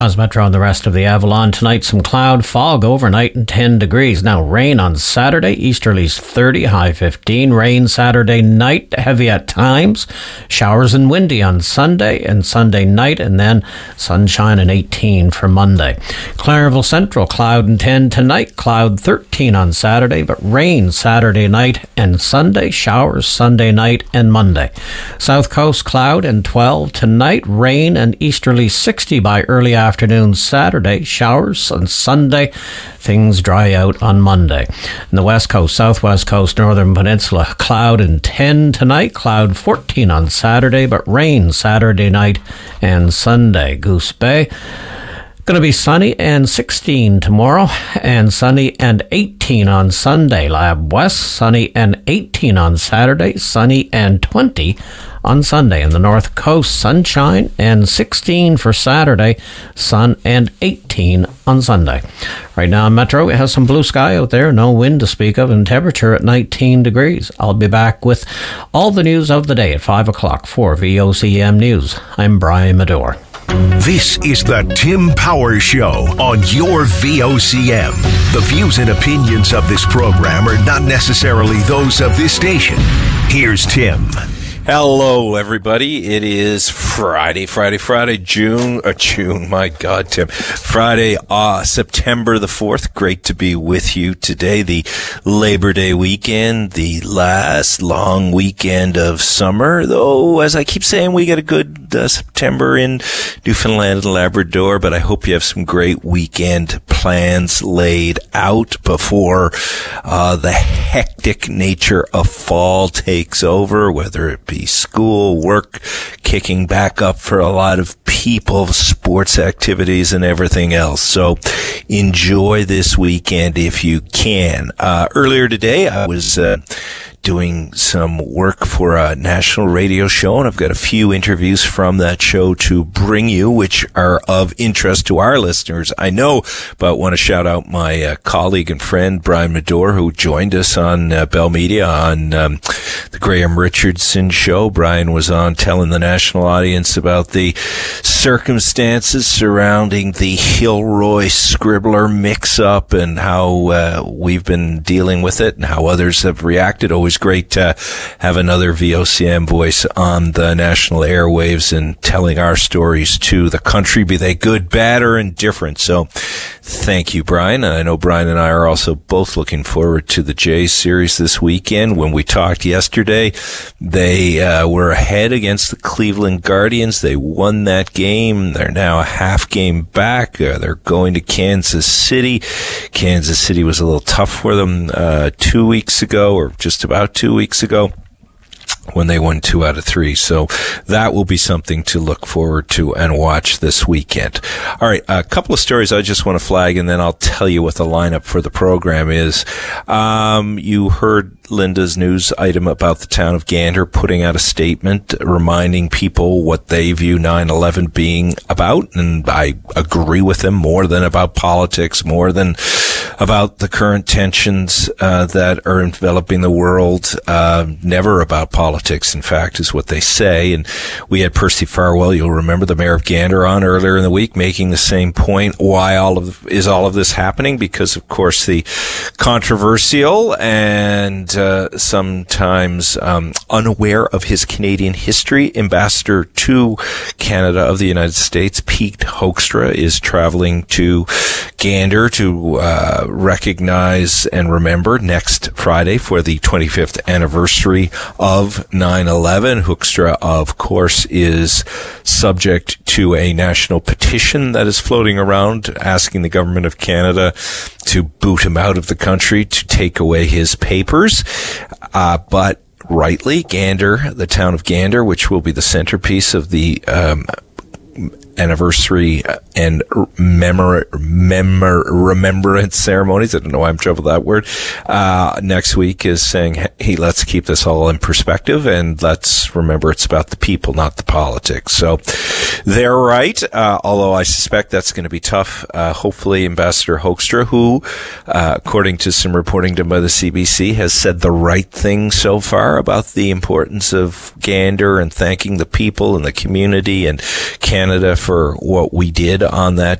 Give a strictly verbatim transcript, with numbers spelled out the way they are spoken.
As Metro and the rest of the Avalon, tonight some cloud, fog overnight and ten degrees. Now rain on Saturday, easterlies thirty, high fifteen. Rain Saturday night, heavy at times. Showers and windy on Sunday and Sunday night, and then sunshine and eighteen for Monday. Clareville Central, cloud and ten tonight, cloud thirteen on Saturday, but rain Saturday night and Sunday. Showers Sunday night and Monday. South Coast, cloud and twelve tonight, rain and easterly sixty by early afternoon. Afternoon Saturday, showers on Sunday, things dry out on Monday. In the West Coast, Southwest Coast, Northern Peninsula, cloud and ten tonight, cloud fourteen on Saturday, but rain Saturday night and Sunday. Goose Bay, going to be sunny and sixteen tomorrow, and sunny and eighteen on Sunday. Lab West, sunny and eighteen on Saturday, sunny and twenty on Sunday. In the North Coast, sunshine and sixteen for Saturday, sun and eighteen on Sunday. Right now in Metro, it has some blue sky out there, no wind to speak of, and temperature at nineteen degrees. I'll be back with all the news of the day at five o'clock for V O C M News. I'm Brian Medore. This is the Tim Power Show on your V O C M. The views and opinions of this program are not necessarily those of this station. Here's Tim. Hello, everybody. It is Friday, Friday, Friday, June, uh, June, my God, Tim. Friday, uh, September the fourth. Great to be with you today. The Labor Day weekend, the last long weekend of summer. Though, as I keep saying, we get a good uh, September in Newfoundland and Labrador, but I hope you have some great weekend plans laid out before uh, the hectic nature of fall takes over, whether it be school, work, kicking back up for a lot of people, sports activities and everything else. So enjoy this weekend if you can. Uh, earlier today, I was uh, doing some work for a national radio show, and I've got a few interviews from that show to bring you, which are of interest to our listeners, I know, but want to shout out my uh, colleague and friend, Brian Medore, who joined us on uh, Bell Media on um, the Graham Richardson show. Brian was on telling the national audience about the circumstances surrounding the Hilroy Scribbler mix-up and how uh, we've been dealing with it and how others have reacted. Always great to have another V O C M voice on the national airwaves and telling our stories to the country, be they good, bad, or indifferent. So thank you, Brian. And I know Brian and I are also both looking forward to the Jays series this weekend. When we talked yesterday, they uh, were ahead against the Cleveland Guardians. They won that game. They're now a half game back. Uh, they're going to Kansas City. Kansas City was a little tough for them uh, two weeks ago, or just about two weeks ago, when they won two out of three. So that will be something to look forward to and watch this weekend. All right, a couple of stories I just want to flag, and then I'll tell you what the lineup for the program is. Um, you heard Linda's news item about the town of Gander putting out a statement reminding people what they view nine eleven being about, and I agree with them. More than about politics, more than about the current tensions uh, that are enveloping the world, uh, never about politics, in fact, is what they say. And we had Percy Farwell, you'll remember, the mayor of Gander, on earlier in the week making the same point. Why all of is all of this happening? Because, of course, the controversial and uh, sometimes um, unaware of his Canadian history ambassador to Canada of the United States, Pete Hoekstra, is traveling to Gander to uh, recognize and remember next Friday for the twenty-fifth anniversary of nine eleven. Hoekstra, of course, is subject to a national petition that is floating around asking the government of Canada to boot him out of the country, to take away his papers. Uh, but rightly, Gander, the town of Gander, which will be the centerpiece of the um, anniversary and memor- memor- remembrance ceremonies. I don't know why I'm troubled with that word. Uh, next week is saying, hey, let's keep this all in perspective and let's remember it's about the people, not the politics. So they're right. Uh, although I suspect that's going to be tough. Uh, hopefully Ambassador Hoekstra, who, uh, according to some reporting done by the C B C, has said the right thing so far about the importance of Gander and thanking the people and the community and Canada for for what we did on that